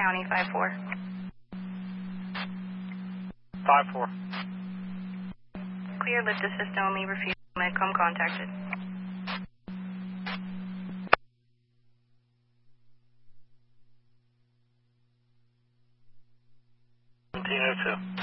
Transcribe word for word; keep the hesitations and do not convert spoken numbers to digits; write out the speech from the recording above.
County, five four. five four. Clear, lift assist only, refuse Medcom contacted. seventeen oh two.